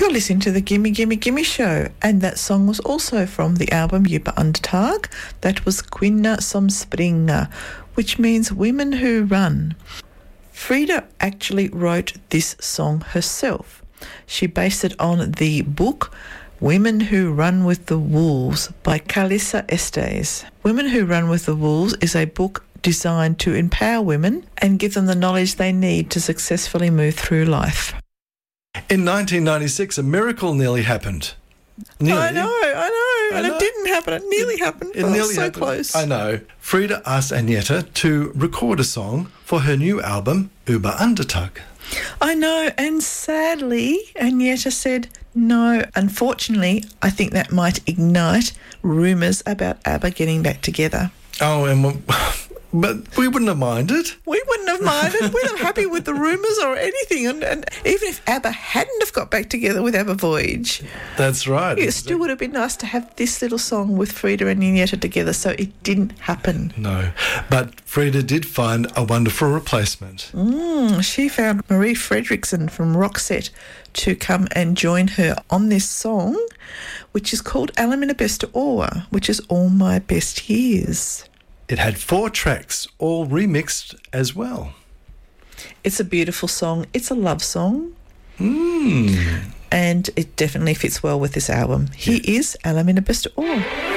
You're listening to the Gimme Gimme Gimme Show, and that song was also from the album Über Undertag. That was Kvinnor som springer, which means women who run. Frida actually wrote this song herself. She based it on the book Women Who Run with the Wolves by Calissa Estes. Women Who Run with the Wolves is a book designed to empower women and give them the knowledge they need to successfully move through life. In 1996, a miracle nearly happened. Nearly. I know. And it didn't happen. It nearly happened. It nearly so happened. Close. I know. Frida asked Agneta to record a song for her new album, Über Undertag. I know, and sadly, Agneta said no. Unfortunately, I think that might ignite rumours about ABBA getting back together. Oh, but we wouldn't have minded. We wouldn't have minded. We're not happy with the rumours or anything. And even if ABBA hadn't have got back together with ABBA Voyage, that's right. It still would have been nice to have this little song with Frida and Agneta together, so it didn't happen. No, but Frida did find a wonderful replacement. She found Marie Fredriksson from Roxette to come and join her on this song, which is called Alla mina bästa år, which is All My Best Years. It had 4 tracks, all remixed as well. It's a beautiful song. It's a love song. And it definitely fits well with this album. Here is Alla mina bästa år.